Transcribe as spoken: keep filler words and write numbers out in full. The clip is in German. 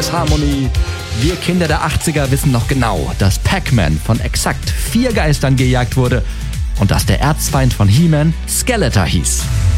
Disharmonie. Wir Kinder der achtziger wissen noch genau, dass Pac-Man von exakt vier Geistern gejagt wurde und dass der Erzfeind von He-Man Skeletor hieß.